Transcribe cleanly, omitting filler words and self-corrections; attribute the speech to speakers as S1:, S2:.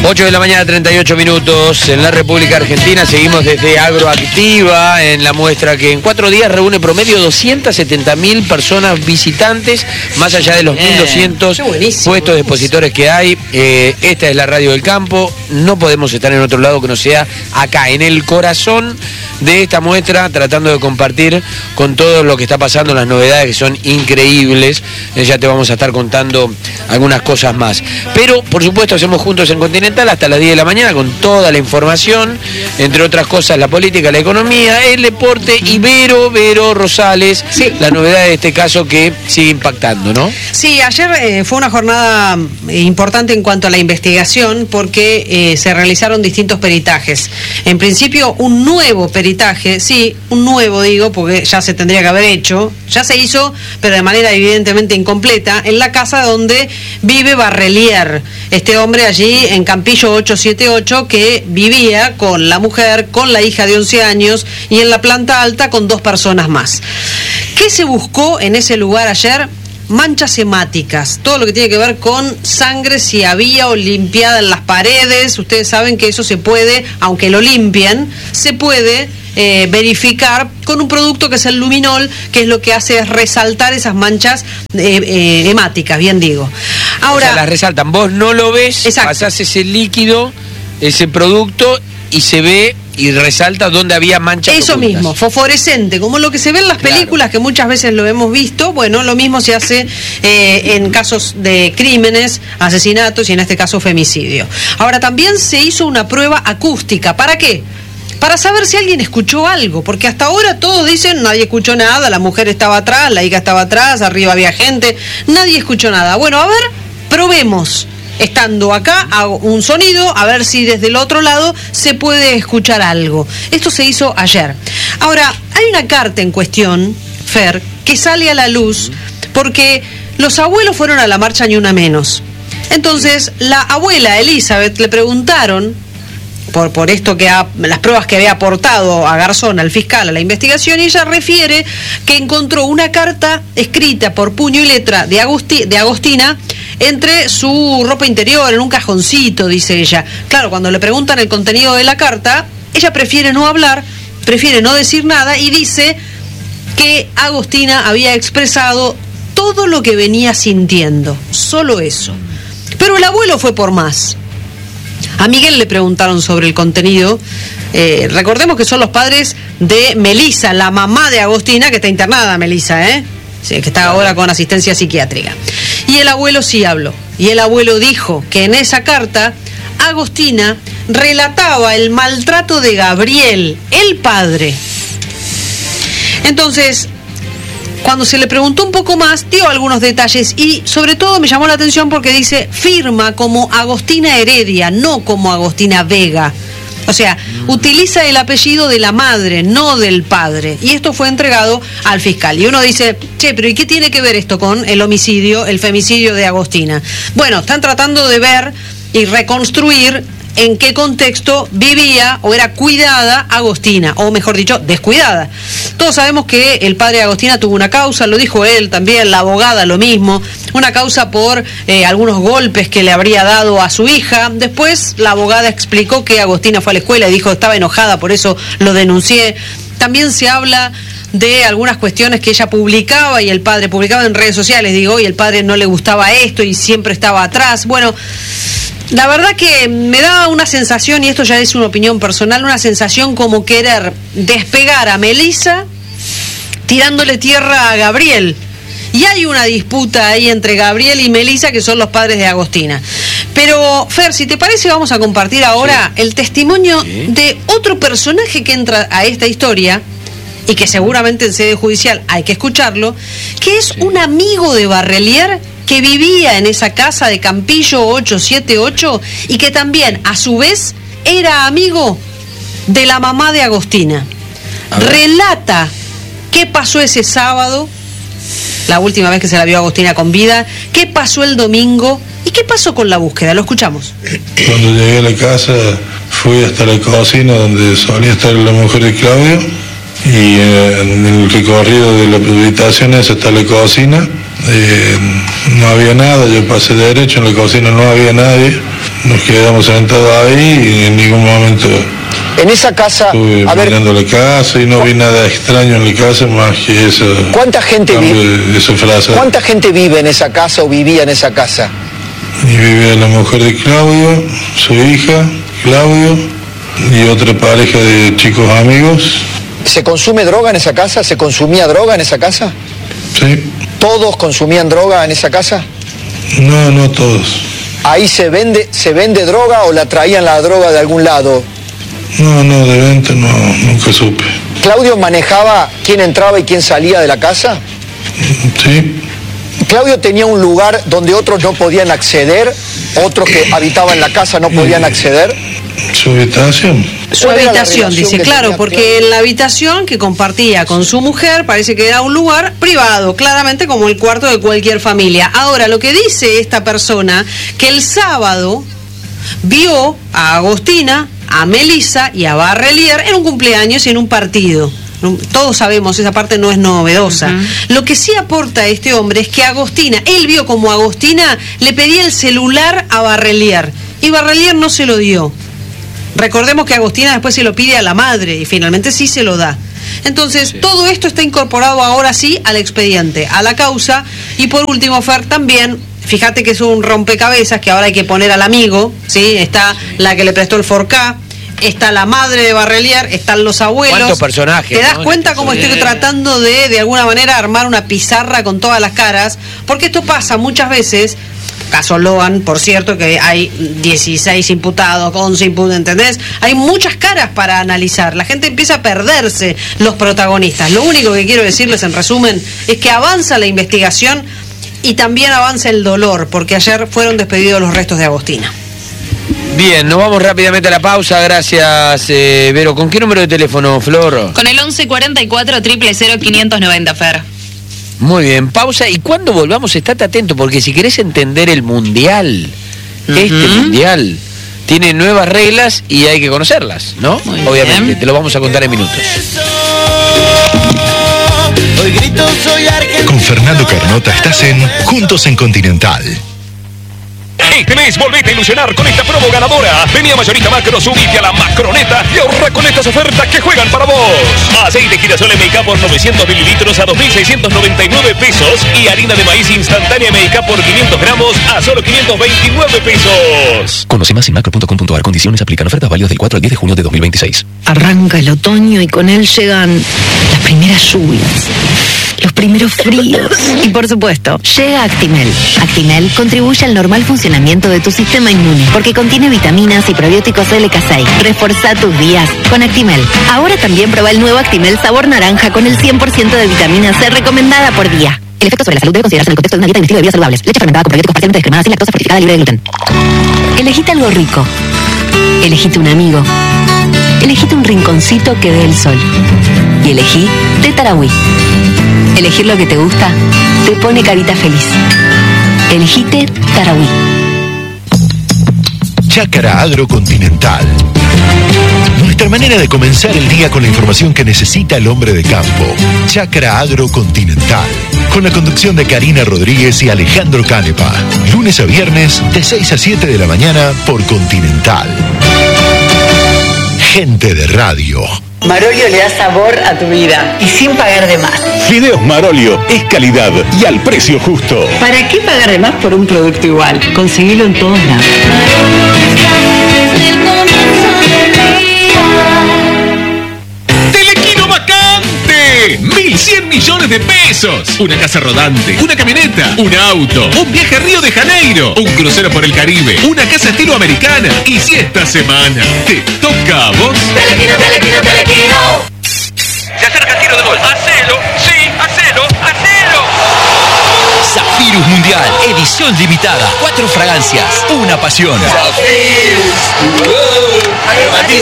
S1: 8 de la mañana, 38 minutos. En la República Argentina seguimos desde Agroactiva, en la muestra que en 4 días reúne promedio 270.000 personas visitantes, más allá de los 1.200 puestos de expositores que hay. Esta es la Radio del Campo. No podemos estar en otro lado que no sea acá, en el corazón de esta muestra, tratando de compartir con todo lo que está pasando, las novedades que son increíbles. Ya te vamos a estar contando algunas cosas más. Pero, por supuesto, hacemos juntos en Continental hasta las 10 de la mañana con toda la información, entre otras cosas, la política, la economía, el deporte y Vero Rosales, la novedad de este caso que sigue impactando, ¿no?
S2: Sí, ayer fue una jornada importante en cuanto a la investigación porque se realizaron distintos peritajes. En principio, un nuevo peritaje, un nuevo digo, porque ya se tendría que haber hecho, ya se hizo, pero de manera evidentemente incompleta, en la casa donde vive Barrelier, este hombre allí en Campillo 878, que vivía con la mujer, con la hija de 11 años y en la planta alta con 2 personas más. ¿Qué se buscó en ese lugar ayer? Manchas hemáticas, todo lo que tiene que ver con sangre, si había o limpiada en las paredes. Ustedes saben que eso se puede, aunque lo limpien, se puede verificar con un producto que es el luminol, que es lo que hace es resaltar esas manchas hemáticas, bien digo. Ahora,
S1: o sea, las resaltan, vos no lo ves, pasás ese líquido, ese producto y se ve y resalta donde había manchas
S2: eso
S1: ocultas.
S2: Mismo, fosforescente, como lo que se ve en las películas, que muchas veces lo hemos visto. Bueno, lo mismo se hace en casos de crímenes, asesinatos y en este caso femicidio. Ahora, también se hizo una prueba acústica. ¿Para qué? Para saber si alguien escuchó algo, porque hasta ahora todos dicen nadie escuchó nada, la mujer estaba atrás, la hija estaba atrás, arriba había gente, nadie escuchó nada. Bueno, a ver, probemos. Estando acá, hago un sonido, a ver si desde el otro lado se puede escuchar algo. Esto se hizo ayer. Ahora, hay una carta en cuestión, Fer, que sale a la luz porque los abuelos fueron a la marcha Ni Una Menos. Entonces, la abuela Elizabeth le preguntaron por esto las pruebas que había aportado a Garzón, al fiscal, a la investigación, y ella refiere que encontró una carta escrita por puño y letra de Agostina entre su ropa interior, en un cajoncito, dice ella. Claro, cuando le preguntan el contenido de la carta, ella prefiere no hablar, prefiere no decir nada, y dice que Agostina había expresado todo lo que venía sintiendo, solo eso. Pero el abuelo fue por más. A Miguel le preguntaron sobre el contenido. Recordemos que son los padres de Melisa, la mamá de Agostina, que está internada, Melisa, sí, que está ahora con asistencia psiquiátrica. Y el abuelo sí habló. Y el abuelo dijo que en esa carta Agostina relataba el maltrato de Gabriel, el padre. Entonces, cuando se le preguntó un poco más, dio algunos detalles y sobre todo me llamó la atención porque dice, firma como Agostina Heredia, no como Agostina Vega. O sea, utiliza el apellido de la madre, no del padre. Y esto fue entregado al fiscal. Y uno dice, pero ¿y qué tiene que ver esto con el homicidio, el femicidio de Agostina? Bueno, están tratando de ver y reconstruir en qué contexto vivía o era cuidada Agostina, o mejor dicho, descuidada. Todos sabemos que el padre de Agostina tuvo una causa, lo dijo él también, la abogada lo mismo, una causa por algunos golpes que le habría dado a su hija. Después la abogada explicó que Agostina fue a la escuela y dijo que estaba enojada, por eso lo denuncié. También se habla de algunas cuestiones que ella publicaba y el padre publicaba en redes sociales, y el padre no le gustaba esto y siempre estaba atrás. Bueno, la verdad que me da una sensación, y esto ya es una opinión personal, una sensación como querer despegar a Melisa tirándole tierra a Gabriel. Y hay una disputa ahí entre Gabriel y Melisa, que son los padres de Agostina. Pero, Fer, si te parece, vamos a compartir ahora el testimonio de otro personaje que entra a esta historia, y que seguramente en sede judicial hay que escucharlo, que es un amigo de Barrelier que vivía en esa casa de Campillo 878 y que también, a su vez, era amigo de la mamá de Agostina. Relata qué pasó ese sábado, la última vez que se la vio a Agostina con vida, qué pasó el domingo y qué pasó con la búsqueda. Lo escuchamos.
S3: Cuando llegué a la casa fui hasta la cocina donde solía estar la mujer de Claudio, y en el recorrido de la habitación esa hasta la cocina no había nada. Yo pasé derecho, en la cocina no había nadie, nos quedamos sentados ahí y en ningún momento
S4: En esa casa,
S3: estuve
S4: a ver,
S3: mirando la casa y no vi nada extraño en la casa más que eso.
S4: ¿cuánta gente vive?
S3: Esa frase.
S4: ¿Cuánta gente vive en esa casa o vivía en esa casa?
S3: Y vivía la mujer de Claudio, su hija, Claudio, y otra pareja de chicos amigos.
S4: ¿Se consume droga en esa casa? ¿Se consumía droga en esa casa?
S3: Sí.
S4: ¿Todos consumían droga en esa casa?
S3: No, no todos.
S4: ¿Ahí se vende droga o la traían la droga de algún lado?
S3: No, de venta no, nunca supe.
S4: ¿Claudio manejaba quién entraba y quién salía de la casa?
S3: Sí.
S4: ¿Claudio tenía un lugar donde otros no podían acceder? ¿Otros que habitaban en la casa no podían acceder?
S3: ¿Su habitación?
S2: Su
S4: ¿Cuál era la
S2: habitación,
S4: relación
S2: dice,
S4: que
S2: claro,
S4: tenía
S2: porque
S4: Claudio?
S2: en la habitación que compartía con su mujer parece que era un lugar privado, claramente como el cuarto de cualquier familia. Ahora, lo que dice esta persona, que el sábado vio a Agostina, a Melissa y a Barrelier en un cumpleaños y en un partido. Todos sabemos, esa parte no es novedosa. Lo que sí aporta este hombre es que Agostina, él vio como Agostina le pedía el celular a Barrelier y Barrelier no se lo dio. Recordemos que Agostina después se lo pide a la madre y finalmente sí se lo da. Entonces, todo esto está incorporado ahora sí al expediente, a la causa. Y por último, Fer, también, fíjate que es un rompecabezas que ahora hay que poner al amigo, ¿sí? Está la que le prestó el 4K, está la madre de Barrelier, están los abuelos.
S1: ¿Cuántos personajes?
S2: ¿Te das
S1: ¿no?
S2: cuenta cómo estoy tratando de alguna manera armar una pizarra con todas las caras? Porque esto pasa muchas veces. Caso Loan, por cierto, que hay 16 imputados, 11 imputados, ¿entendés? Hay muchas caras para analizar. La gente empieza a perderse los protagonistas. Lo único que quiero decirles en resumen es que avanza la investigación y también avanza el dolor, porque ayer fueron despedidos los restos de Agostina.
S1: Bien, nos vamos rápidamente a la pausa. Gracias, Vero. ¿Con qué número de teléfono, Flor?
S5: Con el 1144 000 590, Fer.
S1: Muy bien, pausa. Y cuando volvamos, estate atento, porque si querés entender el mundial, este mundial tiene nuevas reglas y hay que conocerlas, ¿no?
S5: Muy
S1: Obviamente,
S5: bien.
S1: te lo vamos a contar en minutos.
S6: Con Fernando Carnota estás en Juntos en Continental.
S7: Este mes volvete a ilusionar con esta promo ganadora. Vení a Mayorista Macro, subite a la Macroneta y ahorra con estas ofertas que juegan para vos. Aceite girasol MK por 900 mililitros a 2.699 pesos y harina de maíz instantánea MK por 500 gramos a solo 529 pesos.
S8: Conoce más en macro.com.ar. Condiciones aplican. Ofertas válidas del 4 al 10 de junio de 2026.
S9: Arranca el otoño y con él llegan las primeras lluvias, los primeros fríos. Y por supuesto, llega Actimel. Actimel contribuye al normal funcionamiento de tu sistema inmune porque contiene vitaminas y probióticos LK6. Reforza tus días con Actimel. Ahora también prueba el nuevo Actimel sabor naranja con el 100% de vitamina C recomendada por día. El efecto sobre la salud debe considerarse en el contexto de una dieta y un estilo de vida saludables. Leche fermentada con probióticos parcialmente descremada, sin lactosa, fortificada, libre de gluten. Elegite algo rico. Elegite un amigo. Elegite un rinconcito que dé el sol. Y elegí Té Tarahui. Elegir lo que te gusta te pone carita feliz. Elegite Tarahui.
S6: Chácara Agrocontinental. Nuestra manera de comenzar el día con la información que necesita el hombre de campo. Chácara Agrocontinental. Con la conducción de Karina Rodríguez y Alejandro Canepa. Lunes a viernes de 6 a 7 de la mañana por Continental. Gente de radio.
S10: Marolio le da sabor a tu vida y sin pagar de más.
S7: Fideos Marolio es calidad y al precio justo.
S10: ¿Para qué pagar de más por un producto igual? Conseguilo en todos lados.
S7: ¡Telequino vacante! 1.100 millones de pesos. Una casa rodante, una camioneta, un auto, un viaje a Río de Janeiro, un crucero por el Caribe, una casa estilo americana. Y si esta semana te toca a vos...
S11: Telequino, telequino, telequino.
S7: Se acerca el tiro de gol. ¡Hacelo! ¡Sí! ¡Hacelo! ¡Hacelo!
S8: Zafirus Mundial, edición limitada. 4 fragancias, una pasión.
S11: Aromatiza